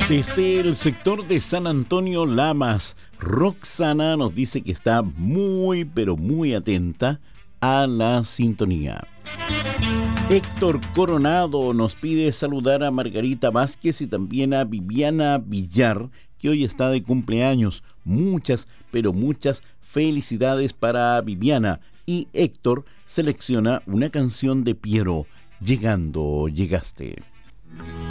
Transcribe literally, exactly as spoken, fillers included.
Desde el sector de San Antonio Lamas, Roxana nos dice que está muy, pero muy atenta a la sintonía. Héctor Coronado nos pide saludar a Margarita Vázquez y también a Viviana Villar, que hoy está de cumpleaños. Muchas, pero muchas felicidades para Viviana. Y Héctor selecciona una canción de Piero, Llegando, Llegaste.